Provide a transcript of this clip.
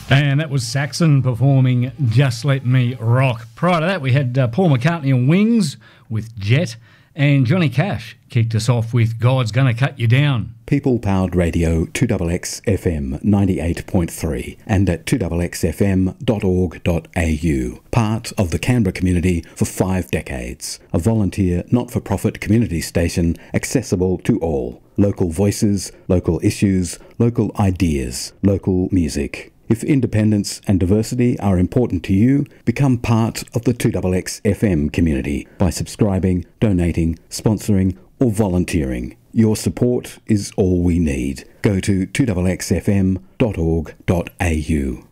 And that was Saxon performing Just Let Me Rock. Prior to that, we had Paul McCartney and Wings with Jet, and Johnny Cash kicked us off with God's Gonna Cut You Down. People-powered radio 2XX FM 98.3 and at 2XXFM.org.au. Part of the Canberra community for 5 decades. A volunteer, not-for-profit community station accessible to all. Local voices, local issues, local ideas, local music. If independence and diversity are important to you, become part of the 2XX community by subscribing, donating, sponsoring or volunteering. Your support is all we need. Go to 2XXFM.org.au.